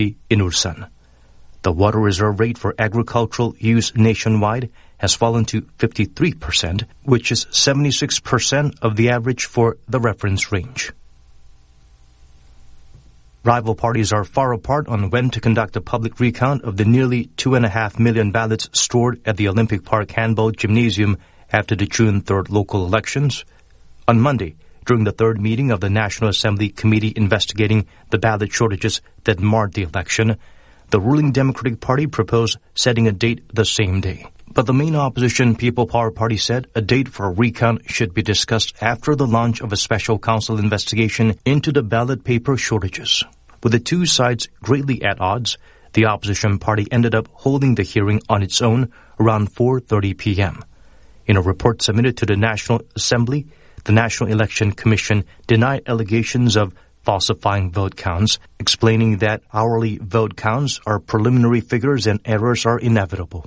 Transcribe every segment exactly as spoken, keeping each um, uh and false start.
in Ulsan. The water reserve rate for agricultural use nationwide has fallen to fifty-three percent, which is seventy-six percent of the average for the reference range. Rival parties are far apart on when to conduct a public recount of the nearly two and a half million ballots stored at the Olympic Park Handball Gymnasium after the June third local elections. On Monday, during the third meeting of the National Assembly Committee investigating the ballot shortages that marred the election, the ruling Democratic Party proposed setting a date the same day. But the main opposition People Power Party said a date for a recount should be discussed after the launch of a special council investigation into the ballot paper shortages. With the two sides greatly at odds, the opposition party ended up holding the hearing on its own around four thirty p.m. In a report submitted to the National Assembly, the National Election Commission denied allegations of falsifying vote counts, explaining that hourly vote counts are preliminary figures and errors are inevitable.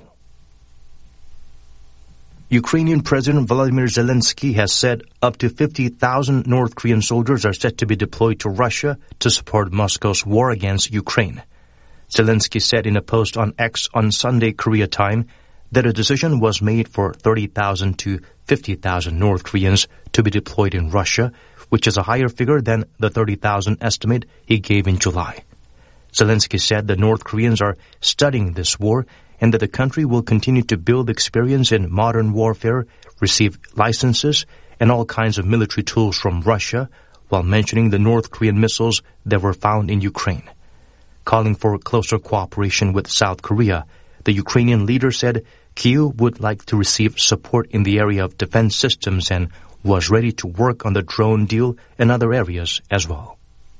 Ukrainian President Volodymyr Zelensky has said up to fifty thousand North Korean soldiers are set to be deployed to Russia to support Moscow's war against Ukraine. Zelensky said in a post on X on Sunday Korea time that a decision was made for thirty thousand to fifty thousand North Koreans to be deployed in Russia, which is a higher figure than the thirty thousand estimate he gave in July. Zelensky said the North Koreans are studying this war and that the country will continue to build experience in modern warfare, receive licenses, and all kinds of military tools from Russia, while mentioning the North Korean missiles that were found in Ukraine. Calling for closer cooperation with South Korea, the Ukrainian leader said Kyiv would like to receive support in the area of defense systems and was ready to work on the drone deal and other areas as well.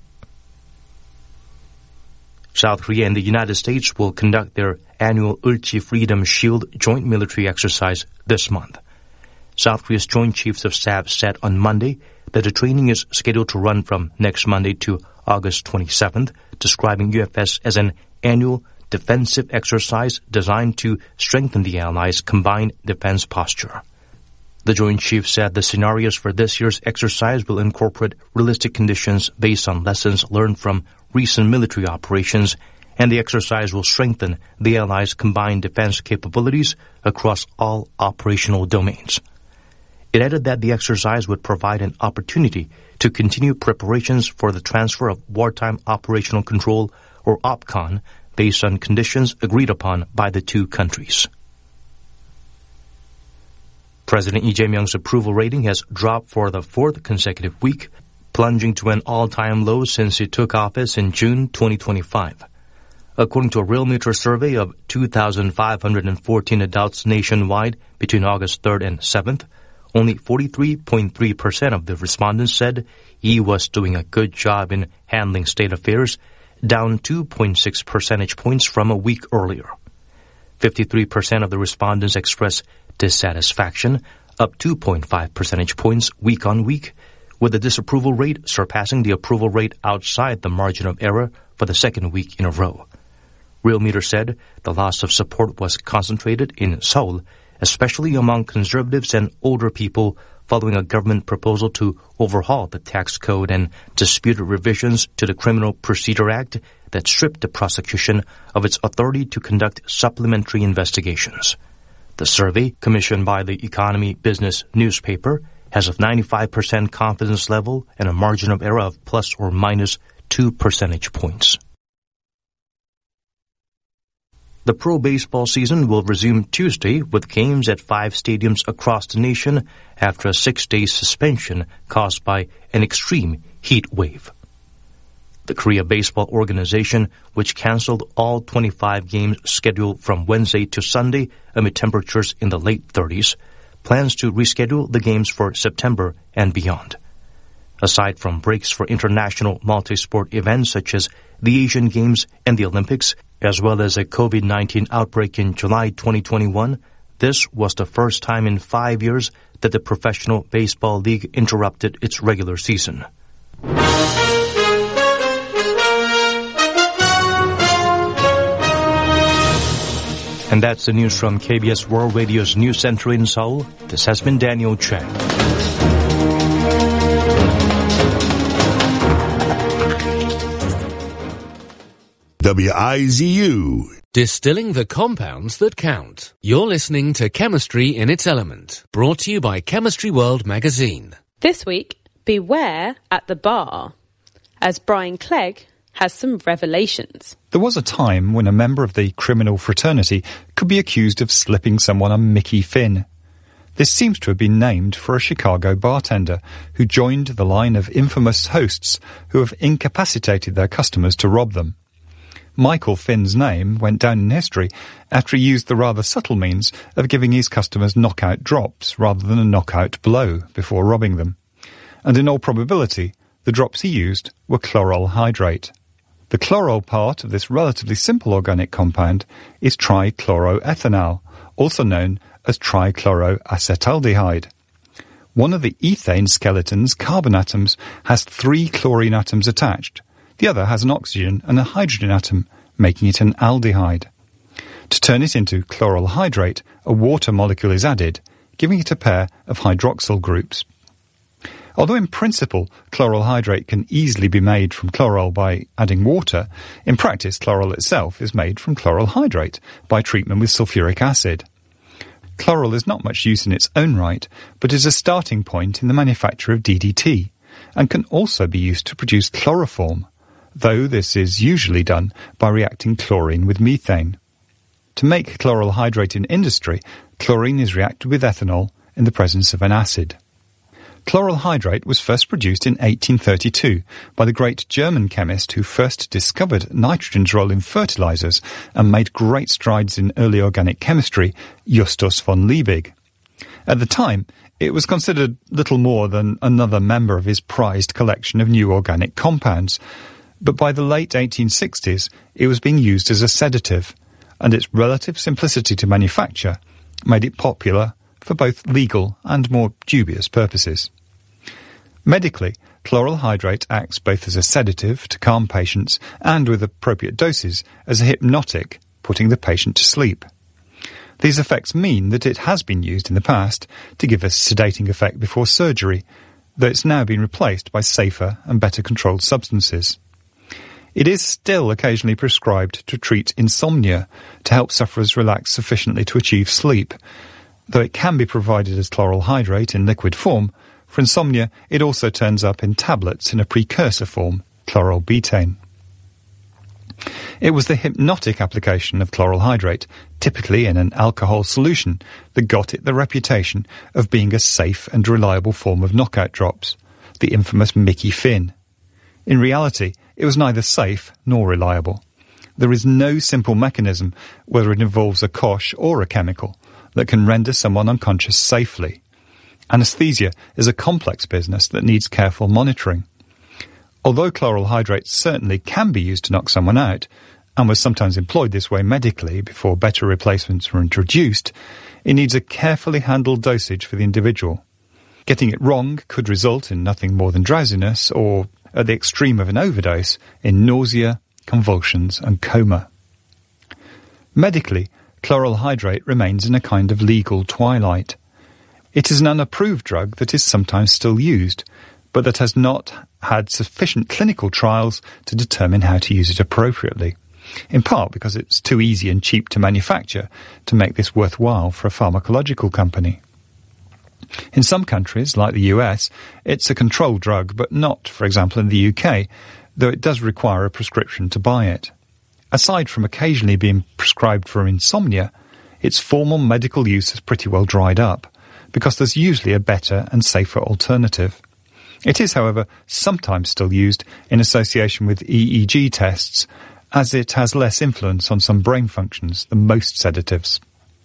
South Korea and the United States will conduct their annual Ulchi Freedom Shield joint military exercise this month. South Korea's Joint Chiefs of Staff said on Monday that the training is scheduled to run from next Monday to August twenty-seventh, describing U F S as an annual defensive exercise designed to strengthen the Allies' combined defense posture. The Joint Chiefs said the scenarios for this year's exercise will incorporate realistic conditions based on lessons learned from recent military operations, and the exercise will strengthen the Allies' combined defense capabilities across all operational domains. It added that the exercise would provide an opportunity to continue preparations for the transfer of wartime operational control, or OPCON, based on conditions agreed upon by the two countries. President Lee Jae-myung's approval rating has dropped for the fourth consecutive week, plunging to an all-time low since he took office in June twenty twenty-five. According to a Realmeter survey of two thousand five hundred fourteen adults nationwide between August third and seventh, only forty-three point three percent of the respondents said he was doing a good job in handling state affairs, down two point six percentage points from a week earlier. fifty-three percent of the respondents expressed dissatisfaction, up two point five percentage points week on week, with the disapproval rate surpassing the approval rate outside the margin of error for the second week in a row. Realmeter said the loss of support was concentrated in Seoul, especially among conservatives and older people, following a government proposal to overhaul the tax code and disputed revisions to the Criminal Procedure Act that stripped the prosecution of its authority to conduct supplementary investigations. The survey, commissioned by the Economy Business newspaper, has a ninety-five percent confidence level and a margin of error of plus or minus two percentage points. The pro baseball season will resume Tuesday with games at five stadiums across the nation after a six-day suspension caused by an extreme heat wave. The Korea Baseball Organization, which canceled all twenty-five games scheduled from Wednesday to Sunday amid temperatures in the late thirties, plans to reschedule the games for September and beyond. Aside from breaks for international multi-sport events such as the Asian Games and the Olympics, as well as a covid nineteen outbreak in July twenty twenty-one, this was the first time in five years that the Professional Baseball League interrupted its regular season. And that's the news from K B S World Radio's News Center in Seoul. This has been Daniel Chang. W I Z U. Distilling the compounds that count. You're listening to Chemistry in its Element, brought to you by Chemistry World magazine. This week, beware at the bar, as Brian Clegg has some revelations. There was a time when a member of the criminal fraternity could be accused of slipping someone a Mickey Finn. This seems to have been named for a Chicago bartender who joined the line of infamous hosts who have incapacitated their customers to rob them. Michael Finn's name went down in history after he used the rather subtle means of giving his customers knockout drops rather than a knockout blow before robbing them. And in all probability, the drops he used were chloral hydrate. The chloral part of this relatively simple organic compound is trichloroethanol, also known as trichloroacetaldehyde. One of the ethane skeleton's carbon atoms has three chlorine atoms attached. The other has an oxygen and a hydrogen atom, making it an aldehyde. To turn it into chloral hydrate, a water molecule is added, giving it a pair of hydroxyl groups. Although in principle chloral hydrate can easily be made from chloral by adding water, in practice chloral itself is made from chloral hydrate by treatment with sulfuric acid. Chloral is not much use in its own right, but is a starting point in the manufacture of D D T, and can also be used to produce chloroform, though this is usually done by reacting chlorine with methane. To make chloral hydrate in industry, chlorine is reacted with ethanol in the presence of an acid. Chloral hydrate was first produced in eighteen thirty-two by the great German chemist who first discovered nitrogen's role in fertilizers and made great strides in early organic chemistry, Justus von Liebig. At the time, it was considered little more than another member of his prized collection of new organic compounds, but by the late eighteen sixties it was being used as a sedative, and its relative simplicity to manufacture made it popular for both legal and more dubious purposes. Medically, chloral hydrate acts both as a sedative to calm patients and, with appropriate doses, as a hypnotic, putting the patient to sleep. These effects mean that it has been used in the past to give a sedating effect before surgery, though it's now been replaced by safer and better controlled substances. It is still occasionally prescribed to treat insomnia, to help sufferers relax sufficiently to achieve sleep. Though it can be provided as chloral hydrate in liquid form, for insomnia it also turns up in tablets in a precursor form, chloral betaine. It was the hypnotic application of chloral hydrate, typically in an alcohol solution, that got it the reputation of being a safe and reliable form of knockout drops, the infamous Mickey Finn. In reality, it was neither safe nor reliable. There is no simple mechanism, whether it involves a cosh or a chemical, that can render someone unconscious safely. Anesthesia is a complex business that needs careful monitoring. Although chloral hydrate certainly can be used to knock someone out, and was sometimes employed this way medically before better replacements were introduced, it needs a carefully handled dosage for the individual. Getting it wrong could result in nothing more than drowsiness, or, at the extreme of an overdose, in nausea, convulsions and coma. Medically, chloral hydrate remains in a kind of legal twilight. It is an unapproved drug that is sometimes still used, but that has not had sufficient clinical trials to determine how to use it appropriately, in part because it's too easy and cheap to manufacture to make this worthwhile for a pharmacological company. In some countries, like the U S, it's a controlled drug, but not, for example, in the U K, though it does require a prescription to buy it. Aside from occasionally being prescribed for insomnia, its formal medical use has pretty well dried up, because there's usually a better and safer alternative. It is, however, sometimes still used in association with E E G tests, as it has less influence on some brain functions than most sedatives.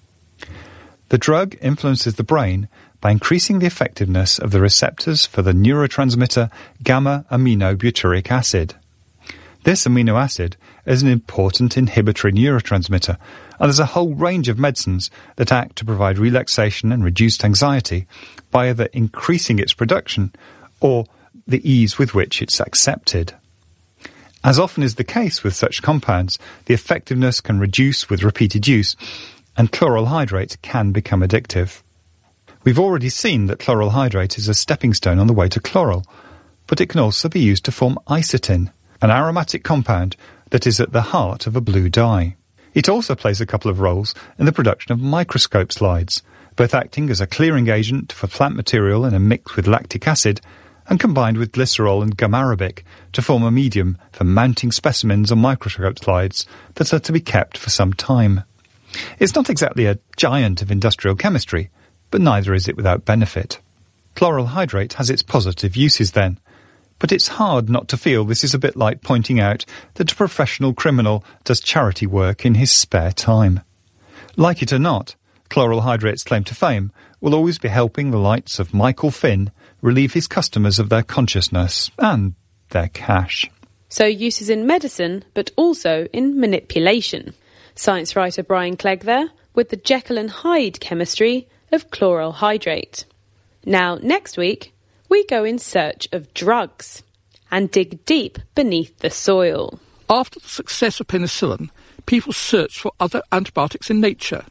The drug influences the brain by increasing the effectiveness of the receptors for the neurotransmitter gamma-aminobutyric acid. This amino acid is an important inhibitory neurotransmitter, and there's a whole range of medicines that act to provide relaxation and reduced anxiety by either increasing its production or the ease with which it's accepted. As often is the case with such compounds, the effectiveness can reduce with repeated use, and chloral hydrate can become addictive. We've already seen that chloral hydrate is a stepping stone on the way to chloral, but it can also be used to form isotin, an aromatic compound that is at the heart of a blue dye. It also plays a couple of roles in the production of microscope slides, both acting as a clearing agent for plant material in a mix with lactic acid and combined with glycerol and gum arabic to form a medium for mounting specimens on microscope slides that are to be kept for some time. It's not exactly a giant of industrial chemistry, but neither is it without benefit. Chloral hydrate has its positive uses then, but it's hard not to feel this is a bit like pointing out that a professional criminal does charity work in his spare time. Like it or not, chloral hydrate's claim to fame will always be helping the likes of Michael Finn relieve his customers of their consciousness and their cash. So uses in medicine, but also in manipulation. Science writer Brian Clegg there with the Jekyll and Hyde chemistry of chloral hydrate. Now, next week, we go in search of drugs and dig deep beneath the soil. After the success of penicillin, people searched for other antibiotics in nature.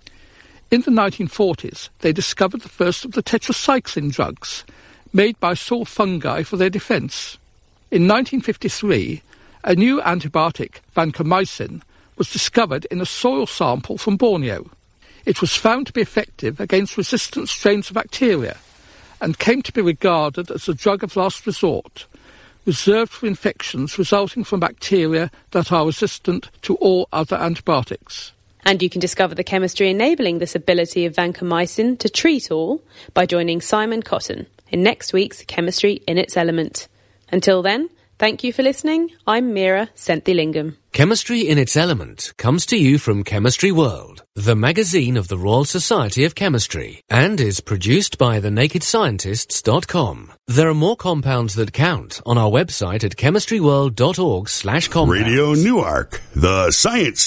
In the nineteen forties, they discovered the first of the tetracycline drugs, made by soil fungi for their defence. In nineteen fifty-three, a new antibiotic, vancomycin, was discovered in a soil sample from Borneo. It was found to be effective against resistant strains of bacteria and came to be regarded as a drug of last resort, reserved for infections resulting from bacteria that are resistant to all other antibiotics. And you can discover the chemistry enabling this ability of vancomycin to treat all by joining Simon Cotton in next week's Chemistry in its Element. Until then, thank you for listening. I'm Meera Senthilingam. Chemistry in its Element comes to you from Chemistry World, the magazine of the Royal Society of Chemistry, and is produced by the naked scientists dot com. There are more compounds that count on our website at chemistry world dot org slash compounds. Radio Newark, the science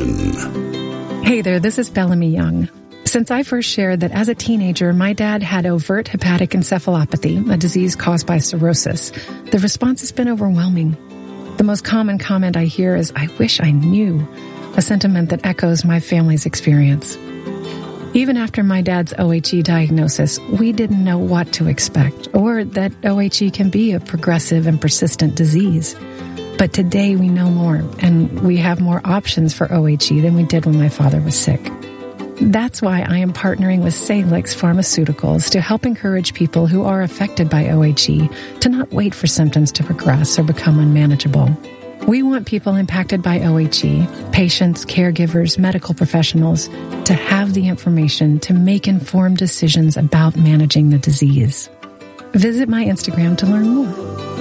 station. Hey there, this is Bellamy Young. Since I first shared that as a teenager, my dad had overt hepatic encephalopathy, a disease caused by cirrhosis, the response has been overwhelming. The most common comment I hear is, "I wish I knew," a sentiment that echoes my family's experience. Even after my dad's O H E diagnosis, we didn't know what to expect, or that O H E can be a progressive and persistent disease. But today we know more, and we have more options for O H E than we did when my father was sick. That's why I am partnering with Salix Pharmaceuticals to help encourage people who are affected by O H E to not wait for symptoms to progress or become unmanageable. We want people impacted by O H E, patients, caregivers, medical professionals, to have the information to make informed decisions about managing the disease. Visit my Instagram to learn more.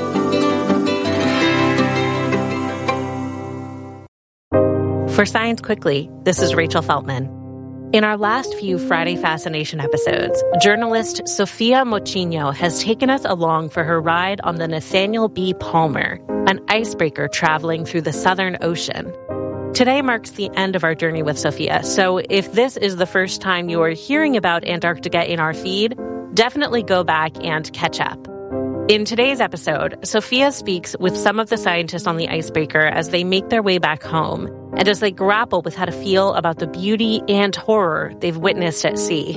For Science Quickly, this is Rachel Feltman. In our last few Friday Fascination episodes, journalist Sofia Mochino has taken us along for her ride on the Nathaniel B. Palmer, an icebreaker traveling through the Southern Ocean. Today marks the end of our journey with Sofia, so if this is the first time you are hearing about Antarctica in our feed, definitely go back and catch up. In today's episode, Sofia speaks with some of the scientists on the icebreaker as they make their way back home, and as they grapple with how to feel about the beauty and horror they've witnessed at sea.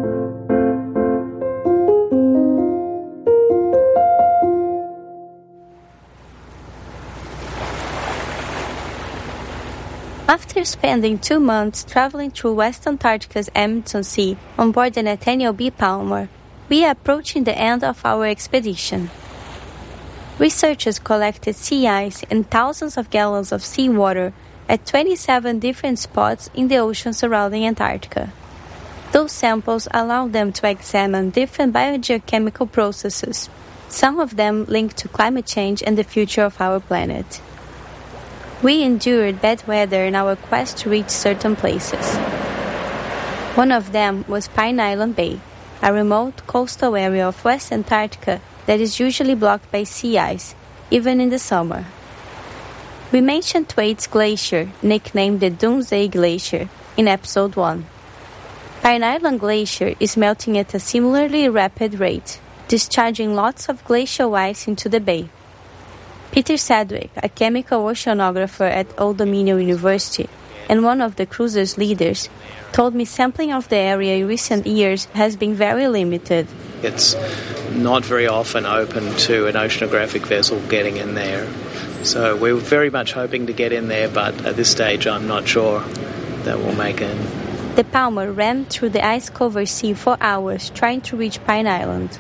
After spending two months traveling through West Antarctica's Amundsen Sea on board the Nathaniel B. Palmer, we are approaching the end of our expedition. Researchers collected sea ice and thousands of gallons of seawater at twenty-seven different spots in the ocean surrounding Antarctica. Those samples allowed them to examine different biogeochemical processes, some of them linked to climate change and the future of our planet. We endured bad weather in our quest to reach certain places. One of them was Pine Island Bay, a remote coastal area of West Antarctica that is usually blocked by sea ice, even in the summer. We mentioned Thwaites Glacier, nicknamed the Doomsday Glacier, in episode one. Pine Island Glacier is melting at a similarly rapid rate, discharging lots of glacial ice into the bay. Peter Sedgwick, a chemical oceanographer at Old Dominion University and one of the cruiser's leaders, told me sampling of the area in recent years has been very limited. It's not very often open to an oceanographic vessel getting in there. So we're very much hoping to get in there, but at this stage I'm not sure that we'll make it. The Palmer ran through the ice-covered sea for hours trying to reach Pine Island.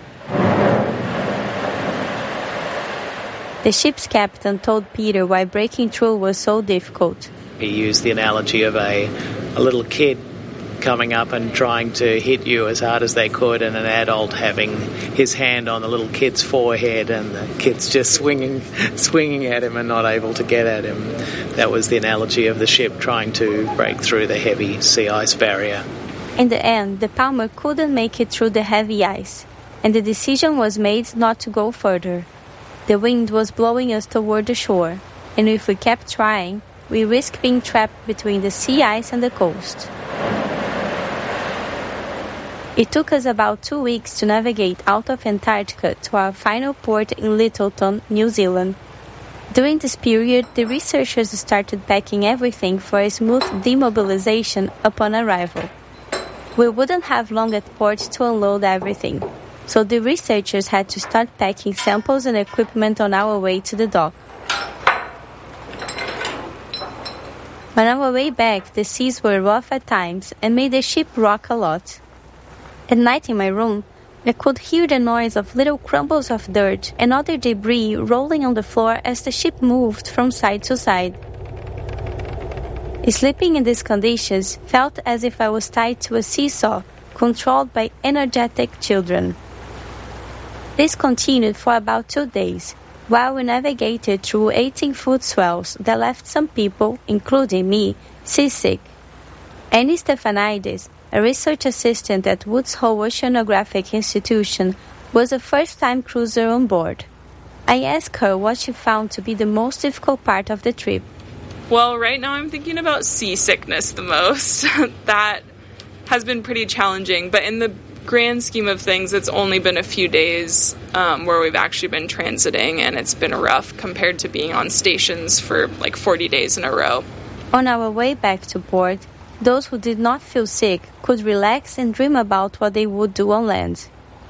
The ship's captain told Peter why breaking through was so difficult. He used the analogy of a, a little kid coming up and trying to hit you as hard as they could, and an adult having his hand on the little kid's forehead and the kid's just swinging swinging at him and not able to get at him. That was the analogy of the ship trying to break through the heavy sea ice barrier. In the end, the Palmer couldn't make it through the heavy ice, and the decision was made not to go further. The wind was blowing us toward the shore, and if we kept trying, we risked being trapped between the sea ice and the coast. It took us about two weeks to navigate out of Antarctica to our final port in Lyttelton, New Zealand. During this period, the researchers started packing everything for a smooth demobilization upon arrival. We wouldn't have long at port to unload everything, so the researchers had to start packing samples and equipment on our way to the dock. On our way back, the seas were rough at times and made the ship rock a lot. At night in my room, I could hear the noise of little crumbles of dirt and other debris rolling on the floor as the ship moved from side to side. Sleeping in these conditions felt as if I was tied to a seesaw, controlled by energetic children. This continued for about two days, while we navigated through eighteen-foot swells that left some people, including me, seasick. Annie Stefanidis, a research assistant at Woods Hole Oceanographic Institution, was a first-time cruiser on board. I asked her what she found to be the most difficult part of the trip. Well, right now I'm thinking about seasickness the most. That has been pretty challenging, but in the grand scheme of things, it's only been a few days um, where we've actually been transiting, and it's been rough compared to being on stations for like forty days in a row. On our way back to port, those who did not feel sick could relax and dream about what they would do on land.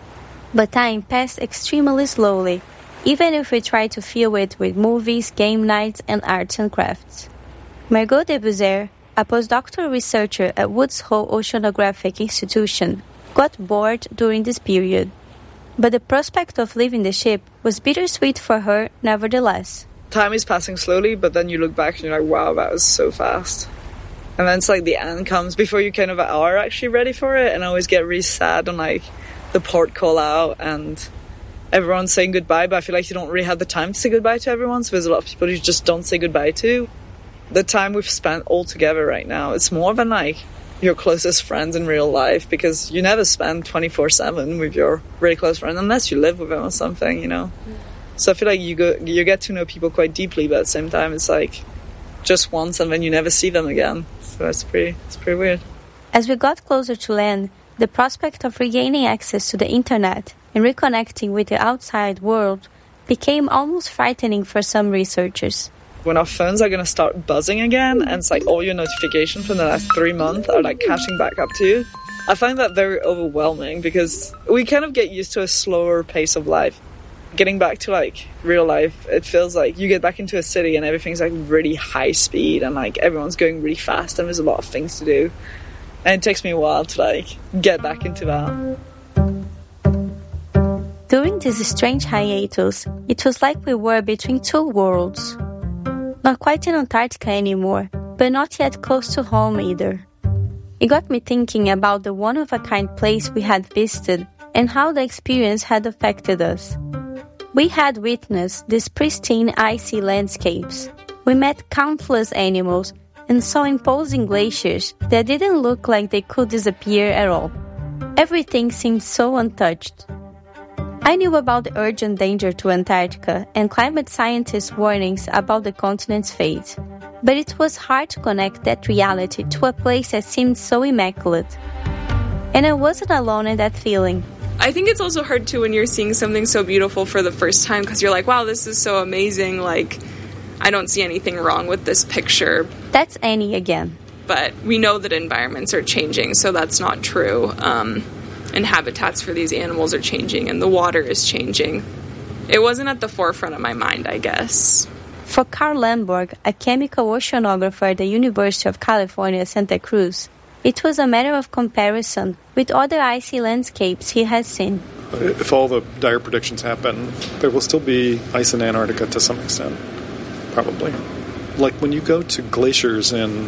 But time passed extremely slowly, even if we tried to fill it with movies, game nights, and arts and crafts. Margot Debuzer, a postdoctoral researcher at Woods Hole Oceanographic Institution, got bored during this period. But the prospect of leaving the ship was bittersweet for her nevertheless. Time is passing slowly, but then you look back and you're like, wow, that was so fast. And then it's like the end comes before you kind of are actually ready for it. And I always get really sad on like the port call out and everyone's saying goodbye, but I feel like you don't really have the time to say goodbye to everyone. So there's a lot of people you just don't say goodbye to. The time we've spent all together right now, it's more than like your closest friends in real life, because you never spend twenty-four seven with your really close friend unless you live with them or something, you know. So I feel like you go, you get to know people quite deeply, but at the same time it's like just once and then you never see them again. So it's pretty, it's pretty weird. As we got closer to land, the prospect of regaining access to the internet and reconnecting with the outside world became almost frightening for some researchers. When our phones are going to start buzzing again, and it's like all your notifications from the last three months are like catching back up to you, I find that very overwhelming because we kind of get used to a slower pace of life. Getting back to like real life, it feels like you get back into a city and everything's like really high speed and like everyone's going really fast and there's a lot of things to do. And it takes me a while to like get back into that. During this strange hiatus, it was like we were between two worlds. Not quite in Antarctica anymore, but not yet close to home either. It got me thinking about the one-of-a-kind place we had visited and how the experience had affected us. We had witnessed these pristine icy landscapes. We met countless animals and saw imposing glaciers that didn't look like they could disappear at all. Everything seemed so untouched. I knew about the urgent danger to Antarctica and climate scientists' warnings about the continent's fate, but it was hard to connect that reality to a place that seemed so immaculate. And I wasn't alone in that feeling. I think it's also hard too when you're seeing something so beautiful for the first time, because you're like, wow, this is so amazing, like, I don't see anything wrong with this picture. That's Annie again. But we know that environments are changing, so that's not true. Um, and habitats for these animals are changing and the water is changing. It wasn't at the forefront of my mind, I guess. For Carl Lamborg, a chemical oceanographer at the University of California, Santa Cruz, it was a matter of comparison with other icy landscapes he has seen. If all the dire predictions happen, there will still be ice in Antarctica to some extent, probably. Like when you go to glaciers in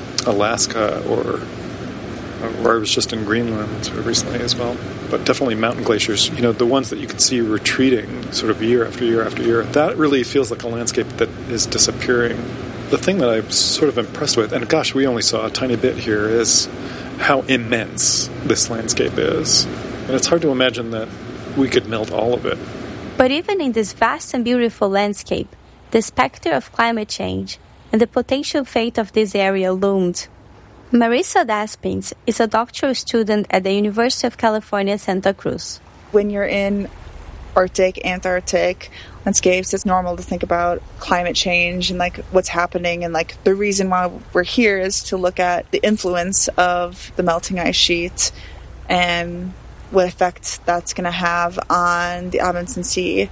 Alaska or where I was just in Greenland sort of recently as well, but definitely mountain glaciers, you know, the ones that you can see retreating sort of year after year after year, that really feels like a landscape that is disappearing. The thing that I'm sort of impressed with, and gosh, we only saw a tiny bit here, is how immense this landscape is. And it's hard to imagine that we could melt all of it. But even in this vast and beautiful landscape, the specter of climate change and the potential fate of this area loomed. Marissa Daspins is a doctoral student at the University of California, Santa Cruz. When you're in Arctic, Antarctic landscapes, it's normal to think about climate change and like what's happening, and like the reason why we're here is to look at the influence of the melting ice sheet and what effect that's going to have on the Amundsen Sea.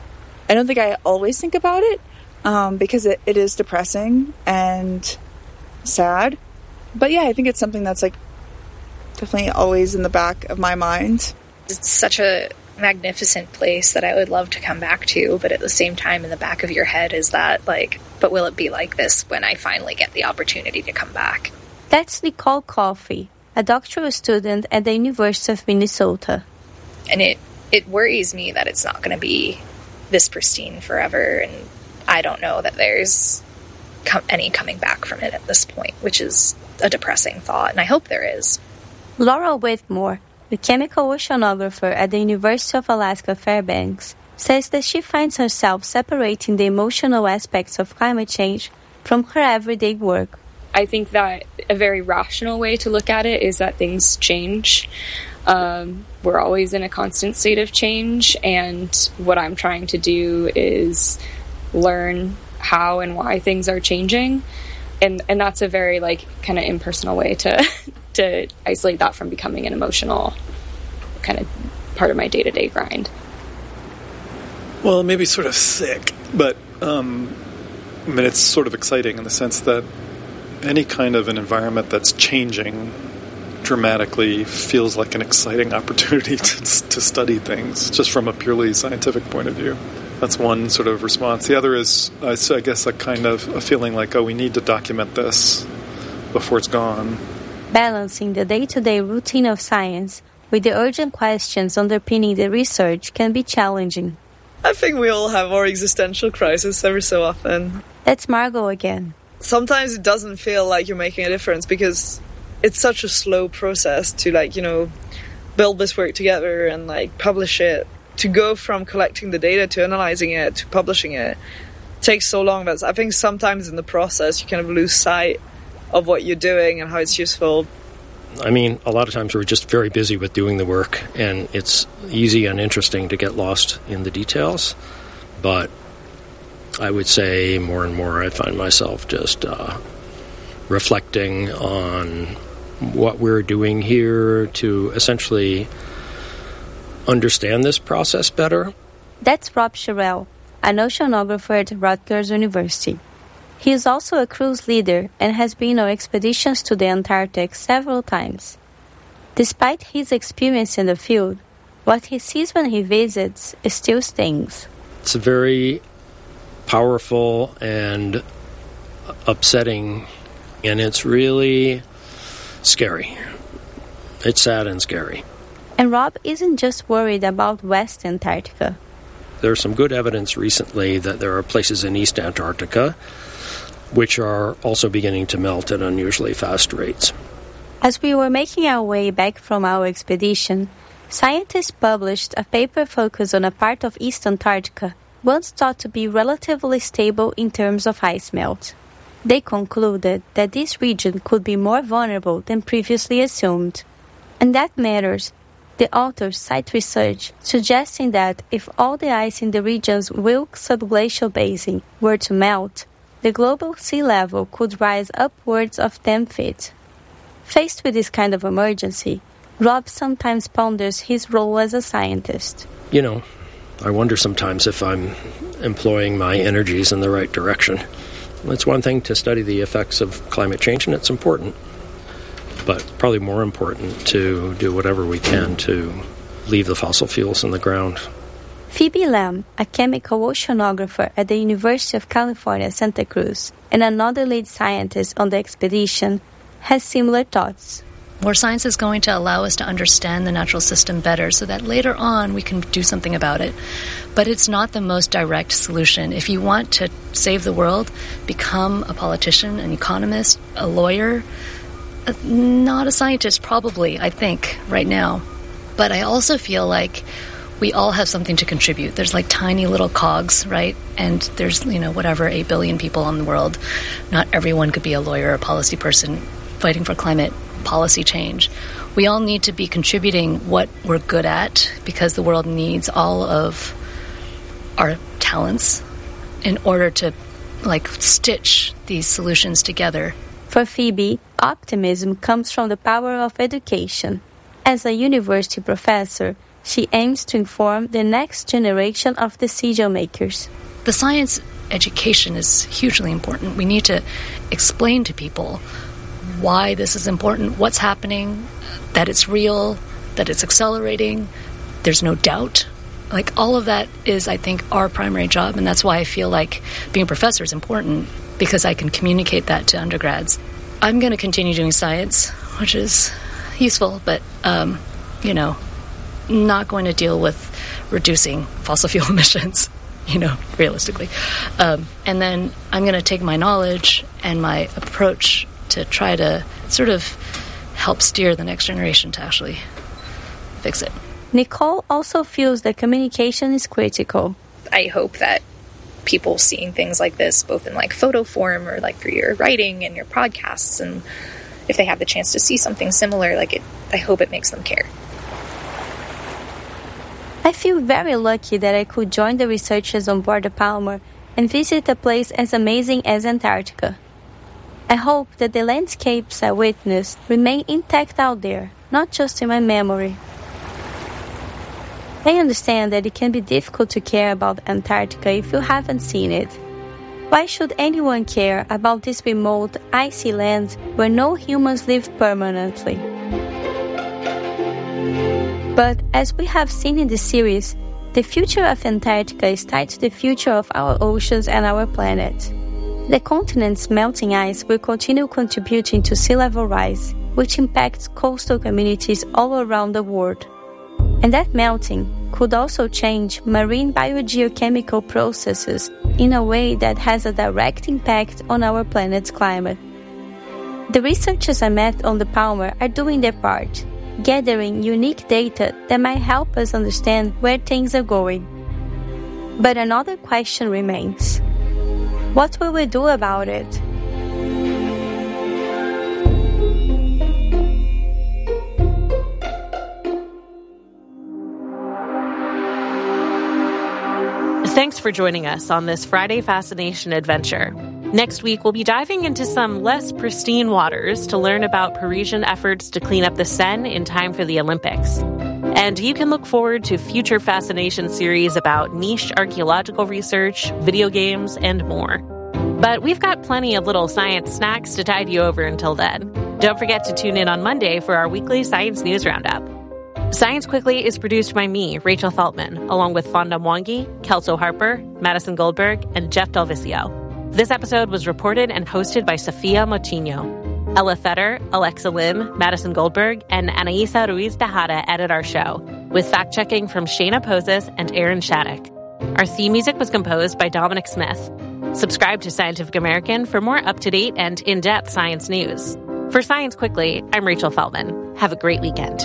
I don't think I always think about it um, because it, it is depressing and sad. But yeah, I think it's something that's like definitely always in the back of my mind. It's such a magnificent place that I would love to come back to, but at the same time in the back of your head is that like, but will it be like this when I finally get the opportunity to come back? That's Nicole Coffey, a doctoral student at the University of Minnesota. And it, it worries me that it's not going to be this pristine forever, and I don't know that there's com- any coming back from it at this point, which is a depressing thought, and I hope there is. Laura Whitmore, the chemical oceanographer at the University of Alaska Fairbanks, says that she finds herself separating the emotional aspects of climate change from her everyday work. I think that a very rational way to look at it is that things change. Um, we're always in a constant state of change, and what I'm trying to do is learn how and why things are changing. And and that's a very like kind of impersonal way to to isolate that from becoming an emotional kind of part of my day-to-day grind. Well, maybe sort of thick, but um, I mean, it's sort of exciting in the sense that any kind of an environment that's changing dramatically feels like an exciting opportunity to, to study things, just from a purely scientific point of view. That's one sort of response. The other is, I guess, a kind of a feeling like, oh, we need to document this before it's gone. Balancing the day-to-day routine of science with the urgent questions underpinning the research can be challenging. I think we all have our existential crisis every so often. That's Margot again. Sometimes it doesn't feel like you're making a difference because it's such a slow process to, like, you know, build this work together and, like, publish it. To go from collecting the data to analyzing it to publishing it takes so long that I think sometimes in the process you kind of lose sight of what you're doing and how it's useful. I mean, a lot of times we're just very busy with doing the work, and it's easy and interesting to get lost in the details. But I would say more and more I find myself just uh, reflecting on what we're doing here to essentially understand this process better. That's Rob Sherrill, an oceanographer at Rutgers University. He is also a cruise leader and has been on expeditions to the Antarctic several times. Despite his experience in the field, what he sees when he visits still stings. It's very powerful and upsetting, and it's really scary. It's sad and scary. And Rob isn't just worried about West Antarctica. There's some good evidence recently that there are places in East Antarctica which are also beginning to melt at unusually fast rates. As we were making our way back from our expedition, scientists published a paper focused on a part of East Antarctica once thought to be relatively stable in terms of ice melt. They concluded that this region could be more vulnerable than previously assumed. And that matters. The authors cite research suggesting that if all the ice in the region's Wilkes subglacial basin were to melt, the global sea level could rise upwards of ten feet. Faced with this kind of emergency, Rob sometimes ponders his role as a scientist. You know, I wonder sometimes if I'm employing my energies in the right direction. It's one thing to study the effects of climate change, and it's important. But probably more important to do whatever we can to leave the fossil fuels in the ground. Phoebe Lamb, a chemical oceanographer at the University of California, Santa Cruz, and another lead scientist on the expedition, has similar thoughts. More science is going to allow us to understand the natural system better so that later on we can do something about it. But it's not the most direct solution. If you want to save the world, become a politician, an economist, a lawyer, not a scientist probably, I think, right now. But I also feel like we all have something to contribute. There's like tiny little cogs, right? And there's, you know, whatever, eight billion people in the world. Not everyone could be a lawyer or a policy person fighting for climate policy change. We all need to be contributing what we're good at because the world needs all of our talents in order to, like, stitch these solutions together. For Phoebe, optimism comes from the power of education. As a university professor, she aims to inform the next generation of decision makers. The science education is hugely important. We need to explain to people why this is important, what's happening, that it's real, that it's accelerating, there's no doubt. Like, all of that is, I think, our primary job, and that's why I feel like being a professor is important, because I can communicate that to undergrads. I'm going to continue doing science, which is useful, but, um, you know, not going to deal with reducing fossil fuel emissions, you know, realistically. Um, and then I'm going to take my knowledge and my approach to try to sort of help steer the next generation to actually fix it. Nicole also feels that communication is critical. I hope that people seeing things like this, both in like photo form or like through your writing and your podcasts, and if they have the chance to see something similar, like it, I hope it makes them care. I feel very lucky that I could join the researchers on board the Palomar and visit a place as amazing as Antarctica. I hope that the landscapes I witnessed remain intact out there, not just in my memory. I understand that it can be difficult to care about Antarctica if you haven't seen it. Why should anyone care about this remote, icy land where no humans live permanently? But as we have seen in the series, the future of Antarctica is tied to the future of our oceans and our planet. The continent's melting ice will continue contributing to sea level rise, which impacts coastal communities all around the world. And that melting could also change marine biogeochemical processes in a way that has a direct impact on our planet's climate. The researchers I met on the Palomar are doing their part, gathering unique data that might help us understand where things are going. But another question remains. What will we do about it? Thanks for joining us on this Friday Fascination adventure. Next week, we'll be diving into some less pristine waters to learn about Parisian efforts to clean up the Seine in time for the Olympics. And you can look forward to future Fascination series about niche archaeological research, video games, and more. But we've got plenty of little science snacks to tide you over until then. Don't forget to tune in on Monday for our weekly Science News Roundup. Science Quickly is produced by me, Rachel Feltman, along with Fonda Mwangi, Kelso Harper, Madison Goldberg, and Jeff Del Vicio. This episode was reported and hosted by Sophia Mochinho. Ella Fetter, Alexa Lim, Madison Goldberg, and Anaisa Ruiz Tejada edit our show, with fact-checking from Shayna Poses and Aaron Shattuck. Our theme music was composed by Dominic Smith. Subscribe to Scientific American for more up-to-date and in-depth science news. For Science Quickly, I'm Rachel Feltman. Have a great weekend.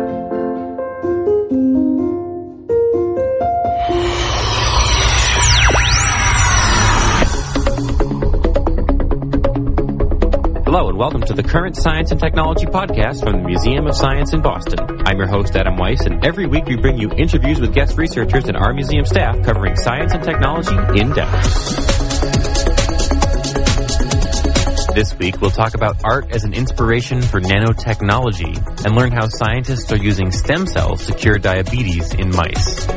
Hello and welcome to the Current Science and Technology podcast from the Museum of Science in Boston. I'm your host, Adam Weiss, and every week we bring you interviews with guest researchers and our museum staff covering science and technology in depth. This week, we'll talk about art as an inspiration for nanotechnology and learn how scientists are using stem cells to cure diabetes in mice.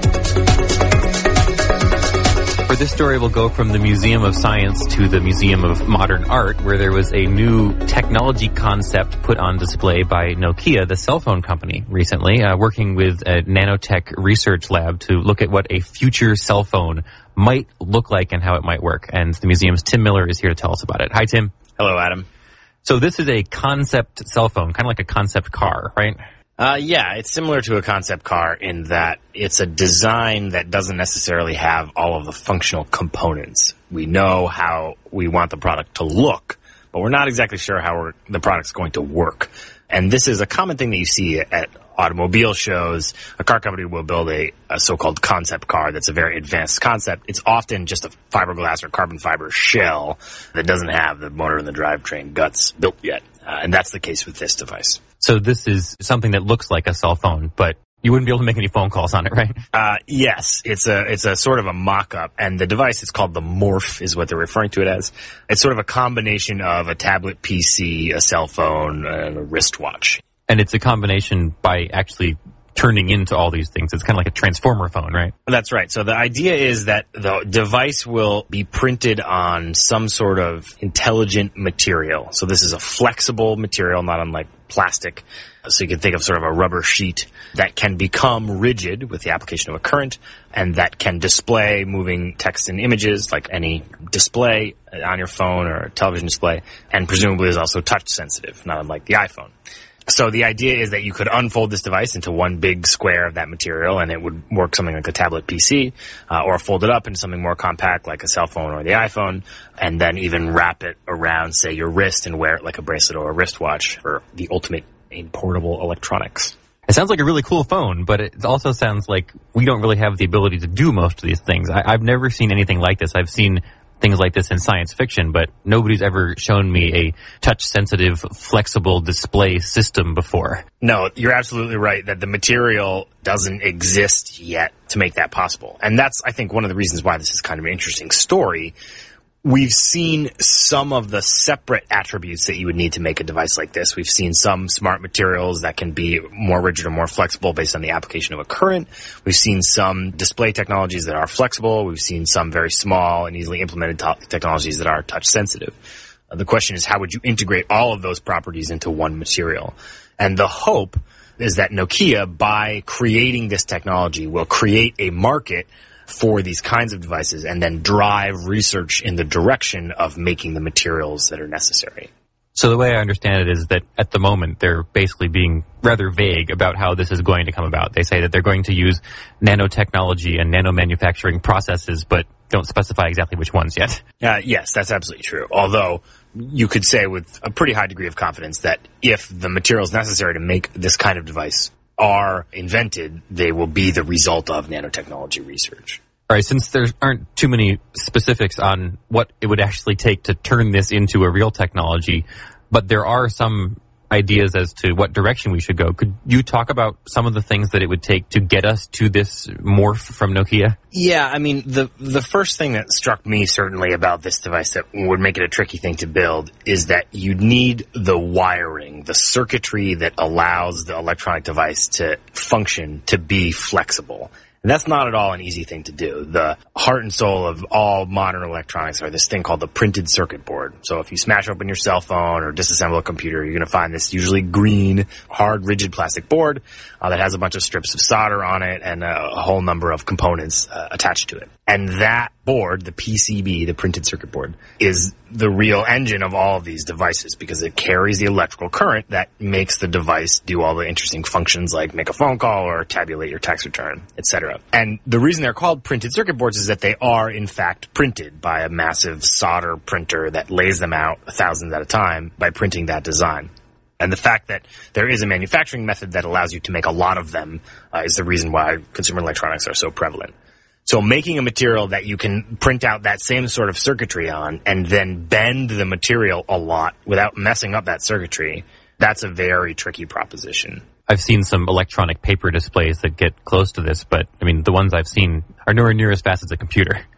For this story, we'll go from the Museum of Science to the Museum of Modern Art, where there was a new technology concept put on display by Nokia, the cell phone company, recently, uh, working with a nanotech research lab to look at what a future cell phone might look like and how it might work. And the museum's Tim Miller is here to tell us about it. Hi, Tim. Hello, Adam. So this is a concept cell phone, kind of like a concept car, right? Uh, yeah, it's similar to a concept car in that it's a design that doesn't necessarily have all of the functional components. We know how we want the product to look, but we're not exactly sure how we're, the product's going to work. And this is a common thing that you see at automobile shows. A car company will build a, a so-called concept car that's a very advanced concept. It's often just a fiberglass or carbon fiber shell that doesn't have the motor and the drivetrain guts built yet. Uh, and that's the case with this device. So this is something that looks like a cell phone, but you wouldn't be able to make any phone calls on it, right? Uh, yes, it's a, it's a sort of a mock-up, and the device is called the Morph, is what they're referring to it as. It's sort of a combination of a tablet P C, a cell phone, and a wristwatch. And it's a combination by actually turning into all these things. It's kind of like a transformer phone, right? That's right. So the idea is that the device will be printed on some sort of intelligent material. So this is a flexible material, not unlike plastic. So you can think of sort of a rubber sheet that can become rigid with the application of a current, and that can display moving text and images like any display on your phone or television display, and presumably is also touch sensitive, not unlike the iPhone. So the idea is that you could unfold this device into one big square of that material, and it would work something like a tablet P C, uh, or fold it up into something more compact like a cell phone or the iPhone, and then even wrap it around, say, your wrist and wear it like a bracelet or a wristwatch for the ultimate in portable electronics. It sounds like a really cool phone, but it also sounds like we don't really have the ability to do most of these things. I, I've never seen anything like this. I've seen things like this in science fiction, but nobody's ever shown me a touch-sensitive, flexible display system before. No, you're absolutely right that the material doesn't exist yet to make that possible. And that's, I think, one of the reasons why this is kind of an interesting story. We've seen some of the separate attributes that you would need to make a device like this. We've seen some smart materials that can be more rigid or more flexible based on the application of a current. We've seen some display technologies that are flexible. We've seen some very small and easily implemented to- technologies that are touch sensitive. Uh, the question is, how would you integrate all of those properties into one material? And the hope is that Nokia, by creating this technology, will create a market for these kinds of devices and then drive research in the direction of making the materials that are necessary. So the way I understand it is that at the moment they're basically being rather vague about how this is going to come about. They say that they're going to use nanotechnology and nanomanufacturing processes, but don't specify exactly which ones yet. Uh, yes, that's absolutely true. Although you could say with a pretty high degree of confidence that if the materials necessary to make this kind of device are invented, they will be the result of nanotechnology research. All right, since there aren't too many specifics on what it would actually take to turn this into a real technology, but there are some ideas as to what direction we should go. Could you talk about some of the things that it would take to get us to this morph from Nokia? Yeah, I mean, the the first thing that struck me certainly about this device that would make it a tricky thing to build is that you need the wiring, the circuitry that allows the electronic device to function to be flexible. And that's not at all an easy thing to do. The heart and soul of all modern electronics are this thing called the printed circuit board. So if you smash open your cell phone or disassemble a computer, you're going to find this usually green, hard, rigid plastic board uh, that has a bunch of strips of solder on it and a, a whole number of components uh, attached to it. And that board, the P C B, the printed circuit board, is the real engine of all of these devices because it carries the electrical current that makes the device do all the interesting functions like make a phone call or tabulate your tax return, et cetera. And the reason they're called printed circuit boards is that they are, in fact, printed by a massive solder printer that lays them out thousands at a time by printing that design. And the fact that there is a manufacturing method that allows you to make a lot of them uh, is the reason why consumer electronics are so prevalent. So making a material that you can print out that same sort of circuitry on and then bend the material a lot without messing up that circuitry, that's a very tricky proposition. I've seen some electronic paper displays that get close to this, but I mean, the ones I've seen are nowhere near as fast as a computer.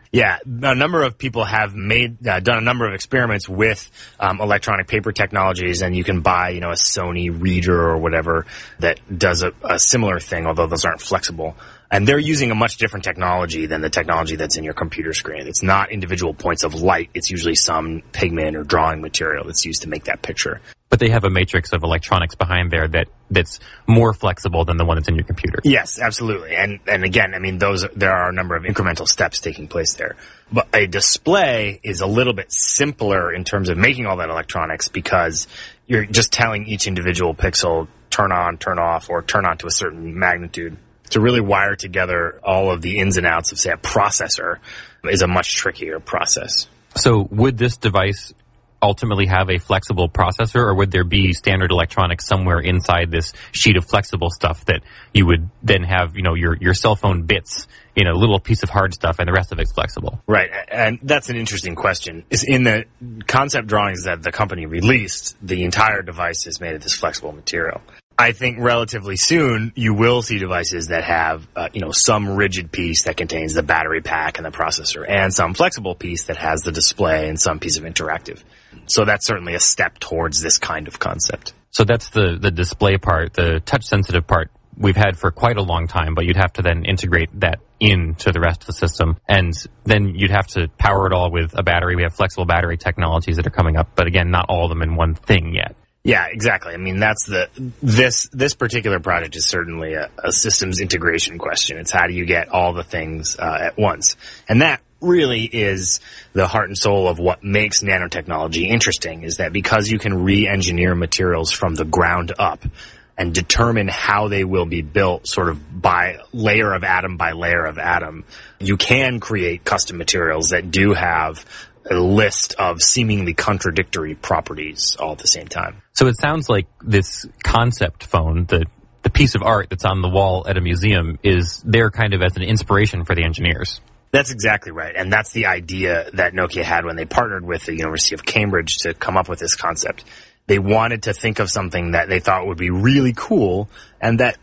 Yeah, a number of people have made uh, done a number of experiments with um, electronic paper technologies, and you can buy, you know, a Sony reader or whatever that does a, a similar thing, although those aren't flexible. And they're using a much different technology than the technology that's in your computer screen. It's not individual points of light. It's usually some pigment or drawing material that's used to make that picture. But they have a matrix of electronics behind there that, that's more flexible than the one that's in your computer. Yes, absolutely. And and again, I mean, those there are a number of incremental steps taking place there. But a display is a little bit simpler in terms of making all that electronics because you're just telling each individual pixel turn on, turn off, or turn on to a certain magnitude. To really wire together all of the ins and outs of, say, a processor is a much trickier process. So would this device ultimately have a flexible processor, or would there be standard electronics somewhere inside this sheet of flexible stuff that you would then have, you know, your, your cell phone bits in a little piece of hard stuff and the rest of it's flexible? Right, and that's an interesting question. Is in the concept drawings that the company released, the entire device is made of this flexible material. I think relatively soon you will see devices that have, uh, you know, some rigid piece that contains the battery pack and the processor, and some flexible piece that has the display and some piece of interactive. So that's certainly a step towards this kind of concept. So that's the, the display part, the touch-sensitive part we've had for quite a long time, but you'd have to then integrate that into the rest of the system. And then you'd have to power it all with a battery. We have flexible battery technologies that are coming up, but again, not all of them in one thing yet. Yeah, exactly. I mean, that's the, this, this particular project is certainly a, a systems integration question. It's how do you get all the things, uh, at once? And that really is the heart and soul of what makes nanotechnology interesting, is that because you can re-engineer materials from the ground up and determine how they will be built sort of by layer of atom by layer of atom, you can create custom materials that do have a list of seemingly contradictory properties all at the same time. So it sounds like this concept phone, the the piece of art that's on the wall at a museum, is there kind of as an inspiration for the engineers. That's exactly right. And that's the idea that Nokia had when they partnered with the University of Cambridge to come up with this concept. They wanted to think of something that they thought would be really cool and that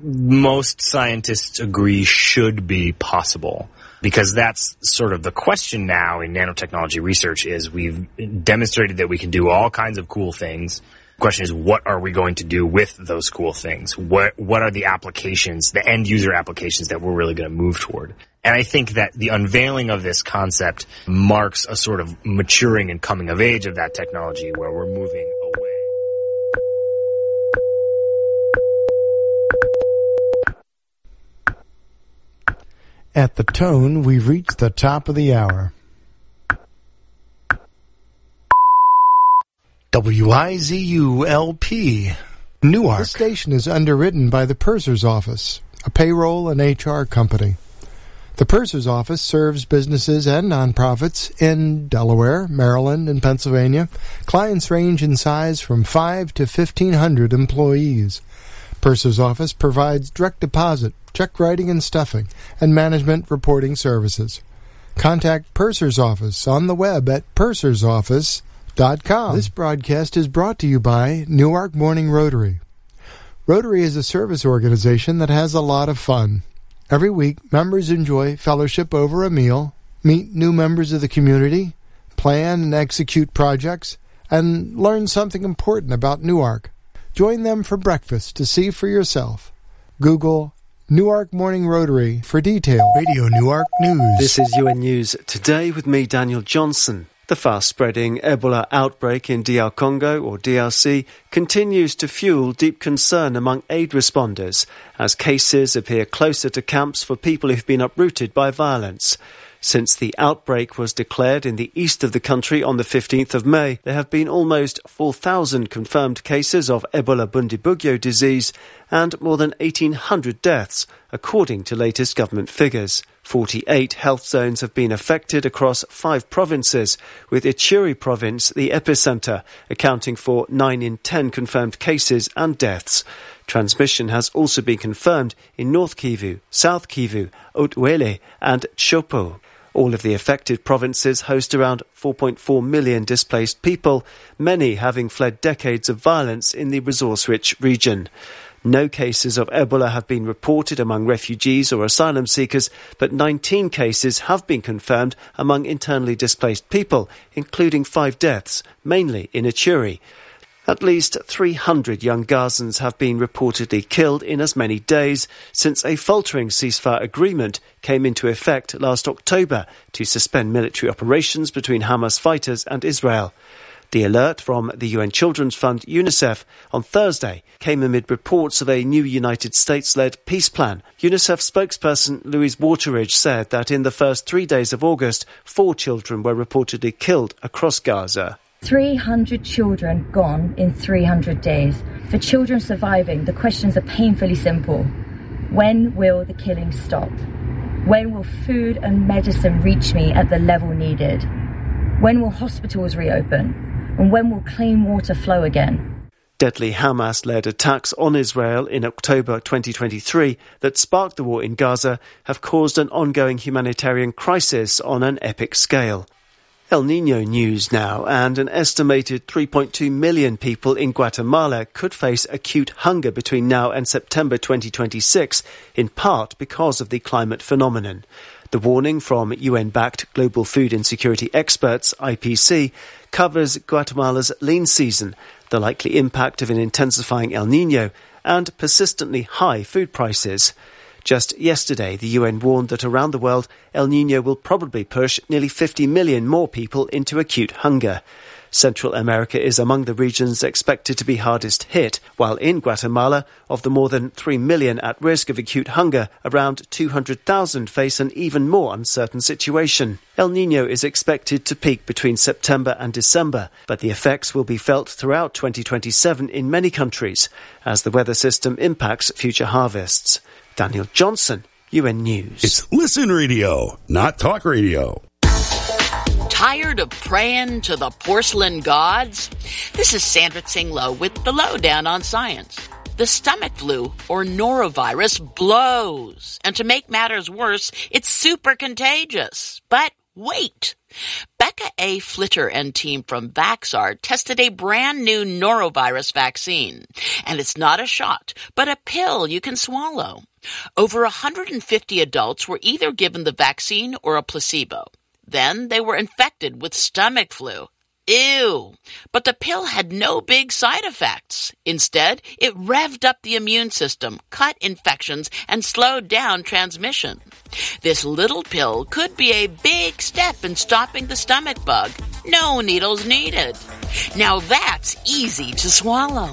most scientists agree should be possible. Because that's sort of the question now in nanotechnology research is we've demonstrated that we can do all kinds of cool things. The question is, what are we going to do with those cool things? What what are the applications, the end user applications that we're really going to move toward? And I think that the unveiling of this concept marks a sort of maturing and coming of age of that technology where we're moving away. At the tone, we've reached the top of the hour. W I Z U L P, Newark. This station is underwritten by the Purser's Office, a payroll and H R company. The Purser's Office serves businesses and nonprofits in Delaware, Maryland, and Pennsylvania. Clients range in size from five to fifteen hundred employees. Purser's Office provides direct deposit, check writing and stuffing, and management reporting services. Contact Purser's Office on the web at pursers office dot com. This broadcast is brought to you by Newark Morning Rotary. Rotary is a service organization that has a lot of fun. Every week, members enjoy fellowship over a meal, meet new members of the community, plan and execute projects, and learn something important about Newark. Join them for breakfast to see for yourself. Google Newark Morning Rotary for details. Radio Newark News. This is U N News Today with me, Daniel Johnson. The fast-spreading Ebola outbreak in D R Congo, or D R C, continues to fuel deep concern among aid responders as cases appear closer to camps for people who've been uprooted by violence. Since the outbreak was declared in the east of the country on the fifteenth of May, there have been almost four thousand confirmed cases of Ebola Bundibugyo disease and more than eighteen hundred deaths, according to latest government figures. forty-eight health zones have been affected across five provinces, with Ituri province the epicenter, accounting for nine in ten confirmed cases and deaths. Transmission has also been confirmed in North Kivu, South Kivu, Haut-Uele and Chopo. All of the affected provinces host around four point four million displaced people, many having fled decades of violence in the resource-rich region. No cases of Ebola have been reported among refugees or asylum seekers, but nineteen cases have been confirmed among internally displaced people, including five deaths, mainly in Ituri. At least three hundred young Gazans have been reportedly killed in as many days since a faltering ceasefire agreement came into effect last October to suspend military operations between Hamas fighters and Israel. The alert from the U N Children's Fund, UNICEF, on Thursday came amid reports of a new United States-led peace plan. UNICEF spokesperson Louise Wateridge said that in the first three days of August, four children were reportedly killed across Gaza. three hundred children gone in three hundred days. For children surviving, the questions are painfully simple. When will the killing stop? When will food and medicine reach me at the level needed? When will hospitals reopen? And when will clean water flow again? Deadly Hamas-led attacks on Israel in October twenty twenty-three that sparked the war in Gaza have caused an ongoing humanitarian crisis on an epic scale. El Niño news now, and an estimated three point two million people in Guatemala could face acute hunger between now and September twenty twenty-six, in part because of the climate phenomenon. The warning from U N-backed Global Food Insecurity Experts, I P C, covers Guatemala's lean season, the likely impact of an intensifying El Niño, and persistently high food prices. Just yesterday, the U N warned that around the world, El Niño will probably push nearly fifty million more people into acute hunger. Central America is among the regions expected to be hardest hit, while in Guatemala, of the more than three million at risk of acute hunger, around two hundred thousand face an even more uncertain situation. El Niño is expected to peak between September and December, but the effects will be felt throughout twenty twenty-seven in many countries, as the weather system impacts future harvests. Daniel Johnson, U N News. It's Listen Radio, not Talk Radio. Tired of praying to the porcelain gods? This is Sandra Tsing Loh with the Lowdown on Science. The stomach flu, or norovirus, blows. And to make matters worse, it's super contagious. But wait! Becca A. Flitter and team from Vaxart tested a brand new norovirus vaccine. And it's not a shot, but a pill you can swallow. Over one hundred fifty adults were either given the vaccine or a placebo. Then they were infected with stomach flu. Ew! But the pill had no big side effects. Instead, it revved up the immune system, cut infections, and slowed down transmission. This little pill could be a big step in stopping the stomach bug. No needles needed. Now that's easy to swallow.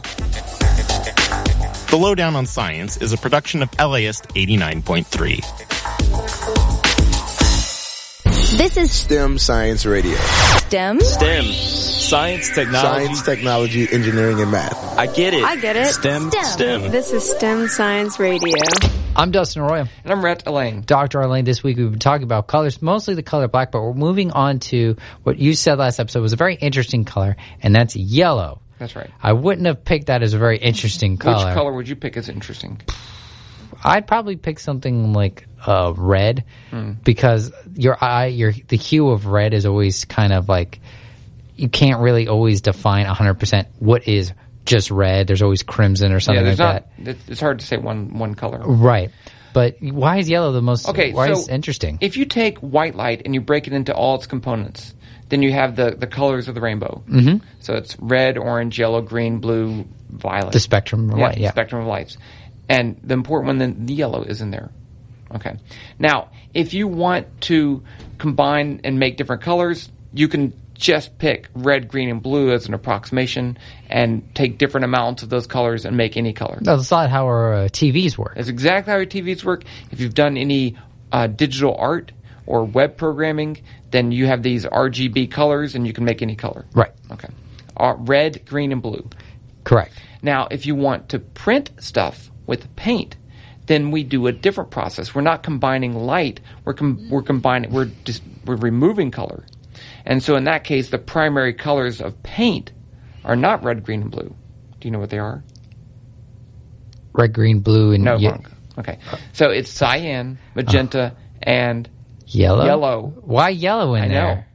The Lowdown on Science is a production of L A I S T eighty-nine point three. This is STEM Science Radio. STEM? STEM. Science, technology. Science, technology, engineering, and math. I get it. I get it. STEM. STEM. STEM. This is STEM Science Radio. I'm Dustin Arroyo. And I'm Rhett Elaine. Doctor Elaine, this week we've been talking about colors, mostly the color black, but we're moving on to what you said last episode was a very interesting color, and that's yellow. That's right. I wouldn't have picked that as a very interesting color. Which color would you pick as interesting? I'd probably pick something like uh, red, hmm. because your eye, your the hue of red is always kind of like, you can't really always define one hundred percent what is just red. There's always crimson or something yeah, like not, that. It's hard to say one one color. Right. But why is yellow the most okay, why so is it interesting? If you take white light and you break it into all its components, then you have the, the colors of the rainbow. Mm-hmm. So it's red, orange, yellow, green, blue, violet. The spectrum of yeah, light, yeah. spectrum of lights. And the important one, then the yellow is in there. Okay. Now, if you want to combine and make different colors, you can just pick red, green, and blue as an approximation and take different amounts of those colors and make any color. No, that's not how our uh, T Vs work. That's exactly how your T Vs work. If you've done any uh, digital art or web programming, then you have these R G B colors and you can make any color. Right. Okay. Uh, red, green, and blue. Correct. Now, if you want to print stuff with paint, then we do a different process. We're not combining light. We're com- we're combining. We're just we're removing color, and so in that case, the primary colors of paint are not red, green, and blue. Do you know what they are? Red, green, blue, and no. ye- Wrong. Okay, so it's cyan, magenta, uh, and yellow. Yellow. Why yellow in I there? know.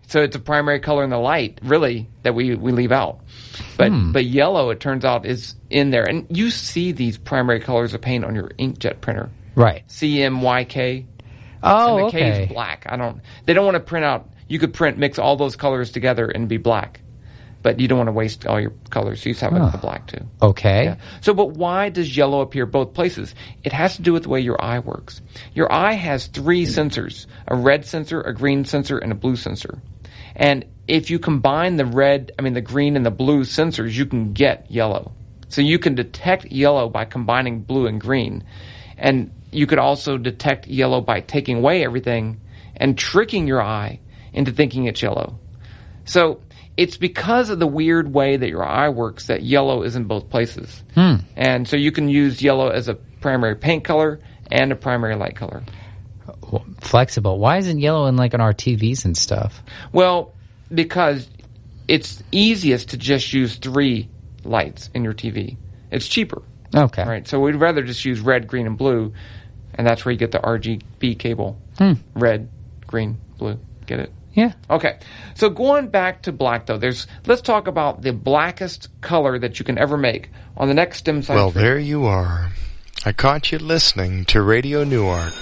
So it's a primary color in the light, really, that we, we leave out. But hmm. but yellow, it turns out, is in there. And you see these primary colors of paint on your inkjet printer. Right. C M Y K. Oh, and the okay. K is black. I don't. They don't want to print out. You could print, mix all those colors together and be black. But you don't want to waste all your colors. So you just have it Huh. the black, too. Okay. Yeah. So, but why does yellow appear both places? It has to do with the way your eye works. Your eye has three sensors, a red sensor, a green sensor, and a blue sensor. And if you combine the red, I mean the green and the blue sensors, you can get yellow. So you can detect yellow by combining blue and green. And you could also detect yellow by taking away everything and tricking your eye into thinking it's yellow. So it's because of the weird way that your eye works that yellow is in both places. Hmm. And so you can use yellow as a primary paint color and a primary light color. Flexible. Why isn't yellow in like on our T Vs and stuff? Well, because it's easiest to just use three lights in your T V. It's cheaper. Okay. Right. So we'd rather just use red, green, and blue, and that's where you get the R G B cable. Hmm. Red, green, blue. Get it? Yeah. Okay. So going back to black, though, there's let's talk about the blackest color that you can ever make on the next STEM science. Well, there you are. I caught you listening to Radio Newark.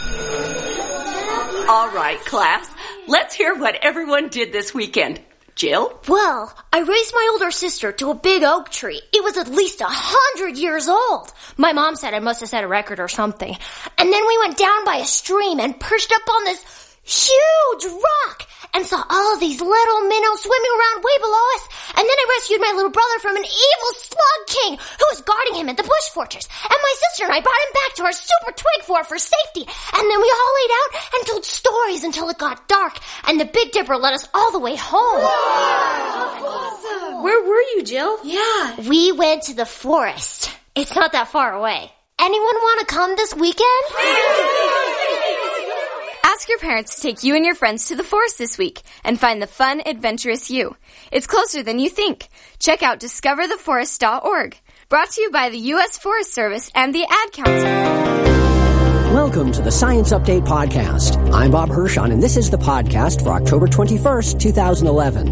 All right, class. Let's hear what everyone did this weekend. Jill? Well, I raised my older sister to a big oak tree. It was at least a hundred years old. My mom said I must have set a record or something. And then we went down by a stream and perched up on this huge rock and saw all of these little minnows swimming around way below us. And then I rescued my little brother from an evil slug king who was guarding him at the bush fortress. And my sister and I brought him back to our super twig fort for safety. And then we all laid out and told stories until it got dark. And the Big Dipper led us all the way home. Awesome. Where were you, Jill? Yeah. We went to the forest. It's not that far away. Anyone want to come this weekend? Ask your parents to take you and your friends to the forest this week and find the fun, adventurous you. It's closer than you think. Check out discover the forest dot org. Brought to you by the U S Forest Service and the Ad Council. Welcome to the Science Update Podcast. I'm Bob Hirschon, and this is the podcast for October twenty-first, twenty eleven.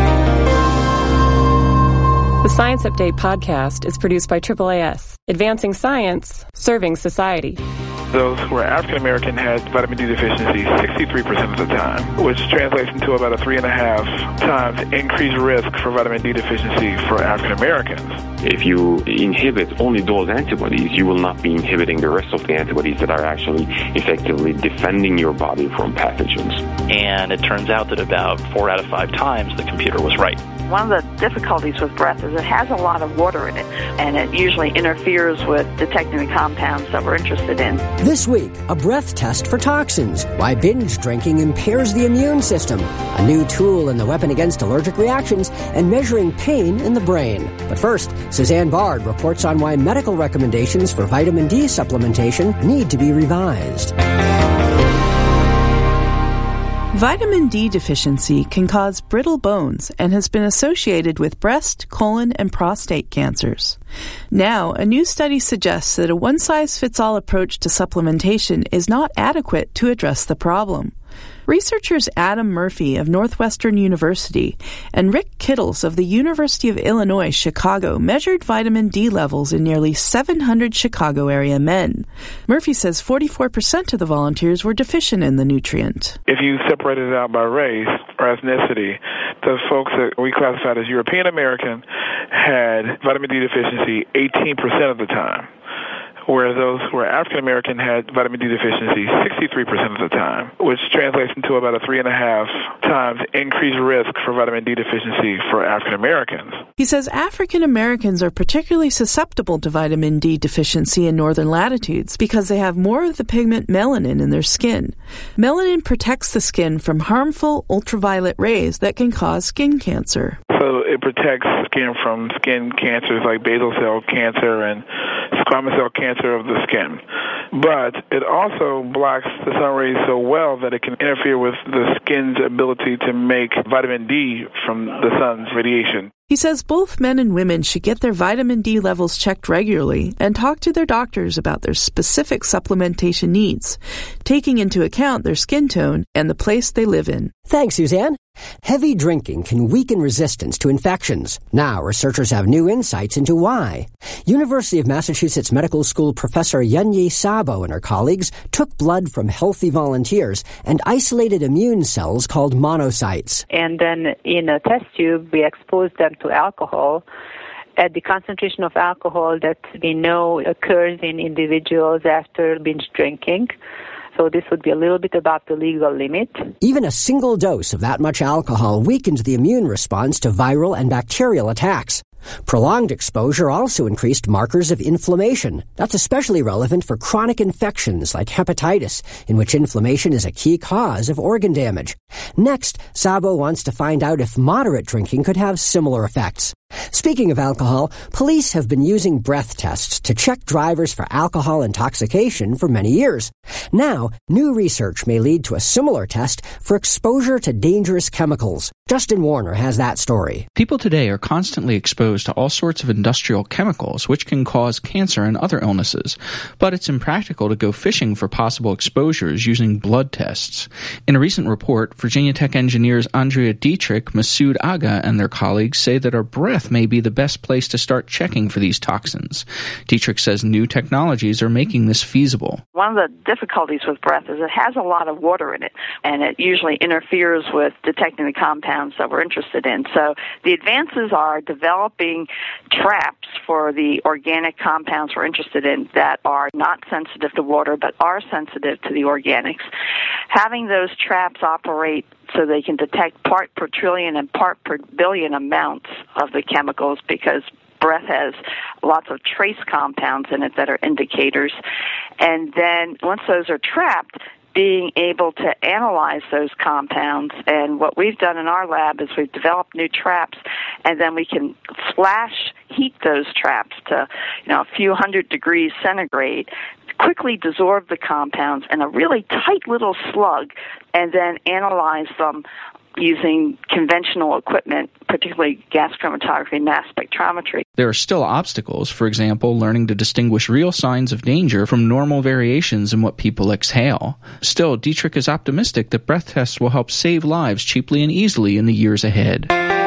The Science Update Podcast is produced by triple A S, advancing science, serving society. Those who are African American had vitamin D deficiency sixty-three percent of the time, which translates into about a three and a half times increased risk for vitamin D deficiency for African Americans. If you inhibit only those antibodies, you will not be inhibiting the rest of the antibodies that are actually effectively defending your body from pathogens. And it turns out that about four out of five times the computer was right. One of the difficulties with breath is it has a lot of water in it, and it usually interferes with detecting the compounds that we're interested in. This week, a breath test for toxins. Why binge drinking impairs the immune system. A new tool in the weapon against allergic reactions, and measuring pain in the brain. But first, Suzanne Bard reports on why medical recommendations for vitamin D supplementation need to be revised. Vitamin D deficiency can cause brittle bones and has been associated with breast, colon, and prostate cancers. Now, a new study suggests that a one-size-fits-all approach to supplementation is not adequate to address the problem. Researchers Adam Murphy of Northwestern University and Rick Kittles of the University of Illinois Chicago measured vitamin D levels in nearly seven hundred Chicago area men. Murphy says forty-four percent of the volunteers were deficient in the nutrient. If you separated it out by race or ethnicity, the folks that we classified as European American had vitamin D deficiency eighteen percent of the time, whereas those who were African American had vitamin D deficiency sixty-three percent of the time, which translates into about a three and a half times increased risk for vitamin D deficiency for African Americans. He says African Americans are particularly susceptible to vitamin D deficiency in northern latitudes because they have more of the pigment melanin in their skin. Melanin protects the skin from harmful ultraviolet rays that can cause skin cancer. So it protects skin from skin cancers like basal cell cancer and squamous cell cancer of the skin. But it also blocks the sun rays so well that it can interfere with the skin's ability to make vitamin D from the sun's radiation. He says both men and women should get their vitamin D levels checked regularly and talk to their doctors about their specific supplementation needs, taking into account their skin tone and the place they live in. Thanks, Suzanne. Heavy drinking can weaken resistance to infections. Now, researchers have new insights into why. University of Massachusetts Medical School professor Yunyi Sabo and her colleagues took blood from healthy volunteers and isolated immune cells called monocytes. And then in a test tube, we exposed them to alcohol at the concentration of alcohol that we know occurs in individuals after binge drinking. So this would be a little bit above the legal limit. Even a single dose of that much alcohol weakened the immune response to viral and bacterial attacks. Prolonged exposure also increased markers of inflammation. That's especially relevant for chronic infections like hepatitis, in which inflammation is a key cause of organ damage. Next, Sabo wants to find out if moderate drinking could have similar effects. Speaking of alcohol, police have been using breath tests to check drivers for alcohol intoxication for many years. Now, new research may lead to a similar test for exposure to dangerous chemicals. Justin Warner has that story. People today are constantly exposed to all sorts of industrial chemicals, which can cause cancer and other illnesses. But it's impractical to go fishing for possible exposures using blood tests. In a recent report, Virginia Tech engineers Andrea Dietrich, Masoud Agha, and their colleagues say that our breath may be the best place to start checking for these toxins. Dietrich says new technologies are making this feasible. One of the difficulties with breath is it has a lot of water in it, and it usually interferes with detecting the compounds that we're interested in. So the advances are developing traps for the organic compounds we're interested in that are not sensitive to water but are sensitive to the organics. Having those traps operate so they can detect part per trillion and part per billion amounts of the chemicals, because breath has lots of trace compounds in it that are indicators. And then once those are trapped, being able to analyze those compounds. And what we've done in our lab is we've developed new traps, and then we can flash heat those traps to, you know, a few hundred degrees centigrade, quickly desorb the compounds in a really tight little slug, and then analyze them using conventional equipment, particularly gas chromatography and mass spectrometry. There are still obstacles, for example, learning to distinguish real signs of danger from normal variations in what people exhale. Still, Dietrich is optimistic that breath tests will help save lives cheaply and easily in the years ahead.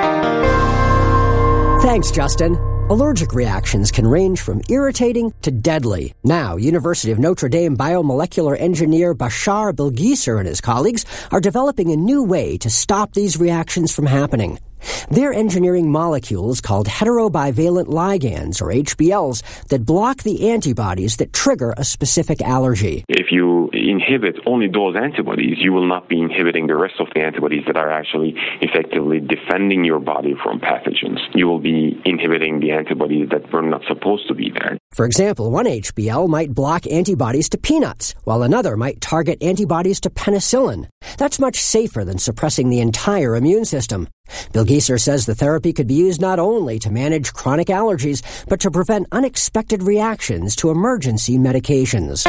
Thanks, Justin. Allergic reactions can range from irritating to deadly. Now, University of Notre Dame biomolecular engineer Bashar Bilgisser and his colleagues are developing a new way to stop these reactions from happening. They're engineering molecules called heterobivalent ligands, or H B Ls, that block the antibodies that trigger a specific allergy. If you inhibit only those antibodies, you will not be inhibiting the rest of the antibodies that are actually effectively defending your body from pathogens. You will be inhibiting the antibodies that were not supposed to be there. For example, one H B L might block antibodies to peanuts, while another might target antibodies to penicillin. That's much safer than suppressing the entire immune system. Bilgisser says the therapy could be used not only to manage chronic allergies, but to prevent unexpected reactions to emergency medications.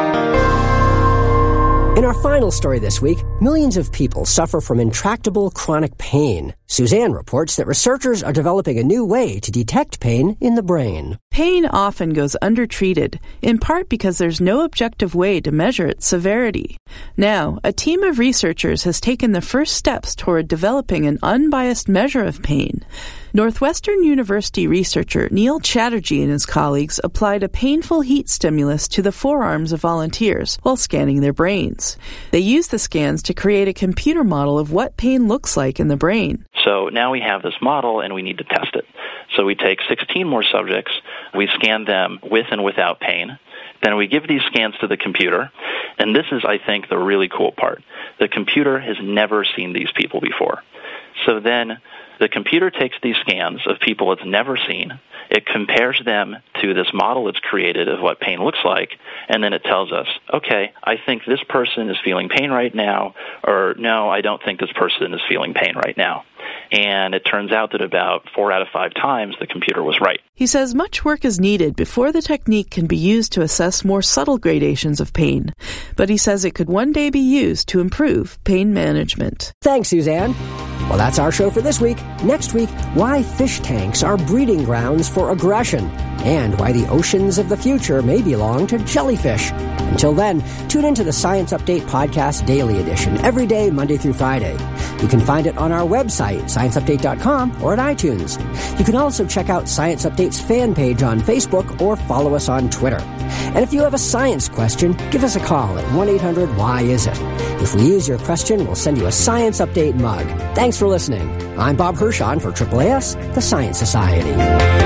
In our final story this week, millions of people suffer from intractable chronic pain. Suzanne reports that researchers are developing a new way to detect pain in the brain. Pain often goes undertreated, in part because there's no objective way to measure its severity. Now, a team of researchers has taken the first steps toward developing an unbiased measure of pain. Northwestern University researcher Neil Chatterjee and his colleagues applied a painful heat stimulus to the forearms of volunteers while scanning their brains. They used the scans to create a computer model of what pain looks like in the brain. So now we have this model and we need to test it. So we take sixteen more subjects, we scan them with and without pain, then we give these scans to the computer, and this is, I think, the really cool part. The computer has never seen these people before. So then the computer takes these scans of people it's never seen, it compares them to this model it's created of what pain looks like, and then it tells us, okay, I think this person is feeling pain right now, or no, I don't think this person is feeling pain right now. And it turns out that about four out of five times the computer was right. He says much work is needed before the technique can be used to assess more subtle gradations of pain. But he says it could one day be used to improve pain management. Thanks, Suzanne. Well, that's our show for this week. Next week, why fish tanks are breeding grounds for aggression. and why the oceans of the future may belong to jellyfish. Until then, tune into the Science Update Podcast Daily Edition every day, Monday through Friday. You can find it on our website, science update dot com, or at iTunes. You can also check out Science Update's fan page on Facebook or follow us on Twitter. And if you have a science question, give us a call at one eight hundred why is it. If we use your question, we'll send you a Science Update mug. Thanks for listening. I'm Bob Hirschon for Triple A S, the Science Society.